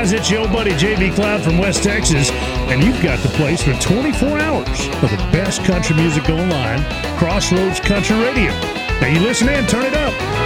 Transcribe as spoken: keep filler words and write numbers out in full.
guys, it's your old buddy J B Cloud from West Texas, and you've got the place for twenty-four hours of the best country music online, Crossroads Country Radio. Now you listen in, turn it up.